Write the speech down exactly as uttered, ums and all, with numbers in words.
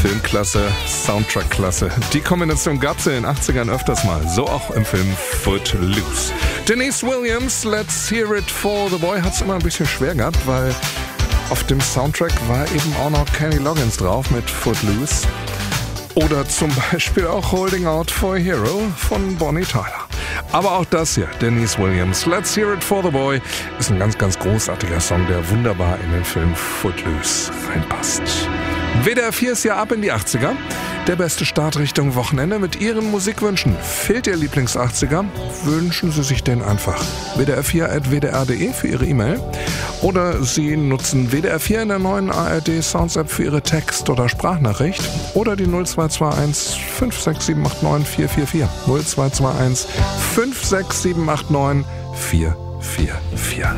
Filmklasse, Soundtrackklasse. Die Kombination gab's in den achtzigern öfters mal, so auch im Film Footloose. Denise Williams, Let's Hear It for the Boy, hat's immer ein bisschen schwer gehabt, weil auf dem Soundtrack war eben auch noch Kenny Loggins drauf mit Footloose. Oder zum Beispiel auch Holding Out for a Hero von Bonnie Tyler. Aber auch das hier, Denise Williams, Let's Hear It for the Boy, ist ein ganz, ganz großartiger Song, der wunderbar in den Film Footloose reinpasst. W D R vier ist ja ab in die achtziger. Der beste Start Richtung Wochenende mit Ihren Musikwünschen. Fehlt Ihr Lieblings-achtziger? Wünschen Sie sich den einfach. w d r vier at w d r punkt d e für Ihre E-Mail. Oder Sie nutzen W D R vier in der neuen A R D Sounds App für Ihre Text- oder Sprachnachricht. Oder die null zwei zwei eins fünf sechs sieben acht neun vier vier vier. null zwei zwei eins fünf sechs sieben acht neun vier vier vier.